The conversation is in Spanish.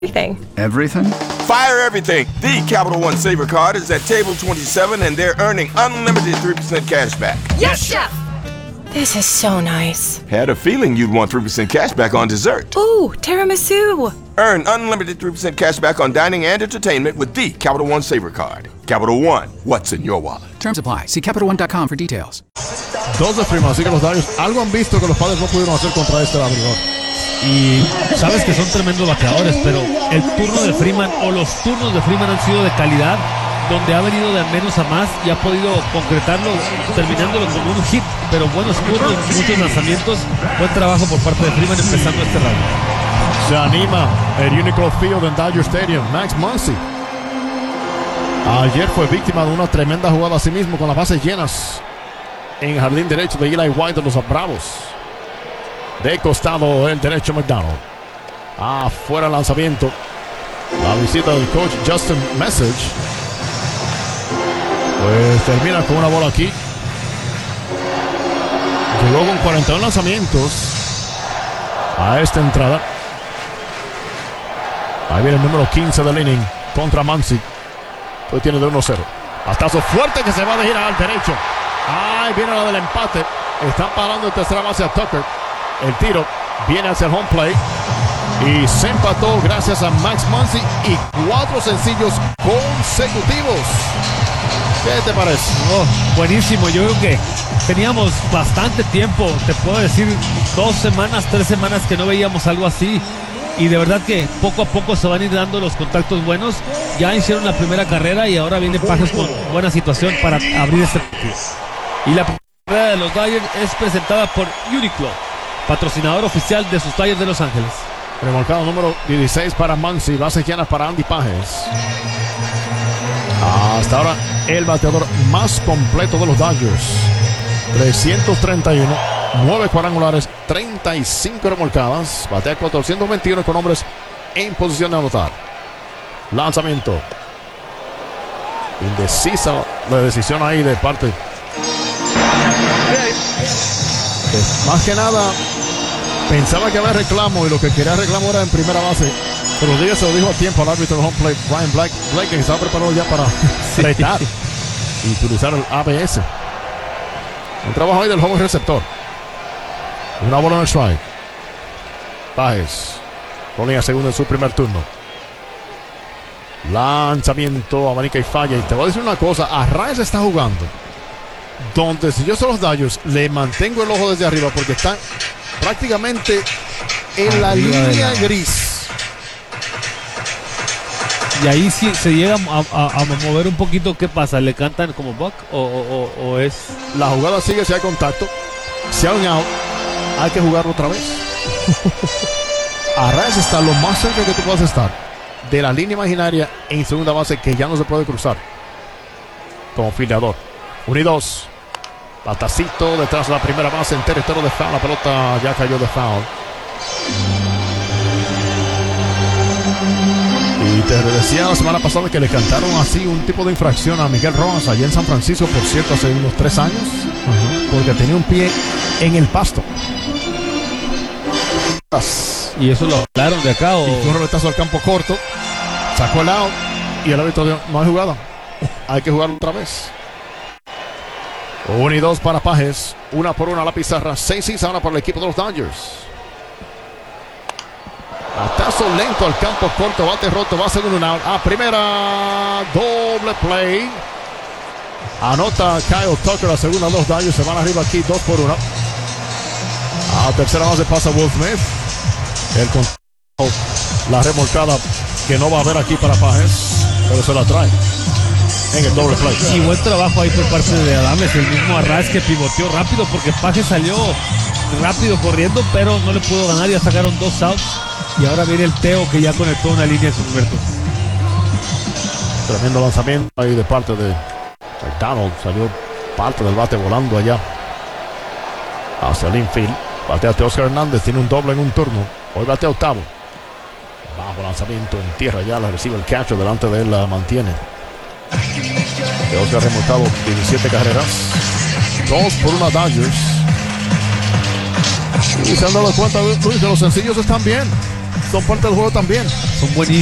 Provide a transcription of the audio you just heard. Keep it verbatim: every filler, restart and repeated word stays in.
Everything. Everything? Fire everything. The Capital One Saver Card is at table twenty-seven, and they're earning unlimited three percent cash back. Yes, Chef! This is so nice. Had a feeling you'd want three percent cash back on dessert. Ooh, tiramisu. Earn unlimited three percent cash back on dining and entertainment with the Capital One Saver Card. Capital One, what's in your wallet? Terms apply. See Capital One dot com for details. Dos de prima, así que los Dodgers algo han visto que los Padres no pudieron hacer contra este abridor. Y sabes que son tremendos bateadores, pero el turno de Freeman o los turnos de Freeman han sido de calidad, donde ha venido de menos a más y ha podido concretarlo, terminándolo con un hit, pero buenos turnos, muchos lanzamientos. Buen trabajo por parte de Freeman empezando este round. Se anima el Unicron Field en Dodger Stadium. Max Muncy ayer fue víctima de una tremenda jugada a sí mismo con las bases llenas en el jardín derecho de Eli White de los Bravos. De costado el derecho McDonald. Afuera el lanzamiento. La visita del coach Justin Message. Pues termina con una bola aquí. Llegó con cuarenta y uno lanzamientos a esta entrada. Ahí viene el número quince del inning contra Muncy. Hoy tiene de uno cero. Pastazo fuerte que se va de gira al derecho. Ahí viene la del empate. Están parando en tercera base a Tucker. El tiro viene hacia el home plate y se empató gracias a Max Muncy y cuatro sencillos consecutivos. ¿Qué te parece? Oh, buenísimo. Yo creo que teníamos bastante tiempo, te puedo decir dos semanas, tres semanas que no veíamos algo así. Y de verdad que poco a poco se van a ir dando los contactos buenos. Ya hicieron la primera carrera y ahora viene Pajes con buena situación para abrir este partido. Y la carrera de los Dodgers es presentada por Uniqlo, patrocinador oficial de sus Dodgers de Los Ángeles. Remolcado número dieciséis para Muncy, bases llenas para Andy Pages. Hasta ahora el bateador más completo de los Dodgers. trescientos treinta y uno, nueve cuadrangulares, treinta y cinco remolcadas. Batea cuatrocientos veintiuno con hombres en posición de anotar. Lanzamiento. Indecisa la decisión ahí de parte. Más que nada pensaba que había reclamo y lo que quería reclamo era en primera base, pero Rodríguez se lo dijo a tiempo al árbitro del home plate, Brian Blake, Blake que estaba preparado ya para sí. retar y utilizar el A B S. Un trabajo ahí del joven receptor. Una bola en el strike. Pajes ponía segunda en su primer turno. Lanzamiento, abanica y falla. Y te voy a decir una cosa, Arraez está jugando donde si yo soy los Dodgers le mantengo el ojo desde arriba porque están prácticamente en la línea la... gris. Y ahí si se llega a, a, a mover un poquito, ¿qué pasa? ¿Le cantan como buck o, o, o es? La jugada sigue si hay contacto. Si hay un out, hay que jugarlo otra vez. Arraez está lo más cerca que tú puedas estar de la línea imaginaria en segunda base que ya no se puede cruzar como filiador. uno y dos. Patacito detrás de la primera base en territorio de foul. La pelota ya cayó de foul. Y te decía la semana pasada que le cantaron así un tipo de infracción a Miguel Rojas allá en San Francisco, por cierto, hace unos tres años. Uh-huh. Porque tenía un pie en el pasto. ¿Y eso lo hablaron de acá? O... Y un roletazo al campo corto. Sacó el out. Y el árbitro dijo, no hay jugada. Hay que jugarlo otra vez. Uno y dos para Pajes. Una por una a la pizarra. Seis y ahora para el equipo de los Dodgers. Batazo lento al campo corto. Bate roto. Va a ser un out. A primera. Doble play. Anota Kyle Tucker. La segunda. Los Dodgers se van arriba aquí. Dos por uno. A tercera base pasa Will Smith. El con la remolcada que no va a haber aquí para Pajes. Pero se la trae en el doble play. Y buen trabajo ahí por parte de Adames, el mismo Arraez que pivoteó rápido porque Pajes salió rápido corriendo, pero no le pudo ganar. Ya sacaron dos outs y ahora viene el Teo que ya conectó una línea en su primer turno. Tremendo lanzamiento ahí de parte de McDonald. Salió parte del bate volando allá hacia el infield. Batea Oscar Hernández, tiene un doble en un turno. Hoy batea octavo. Bajo lanzamiento en tierra, ya la recibe el catcher, delante de él la mantiene. Oscar ha remontado diecisiete carreras. Dos por una Dodgers. Y se han dado cuenta, Luis, que los sencillos están bien. son parte del juego también. Son buenísimos.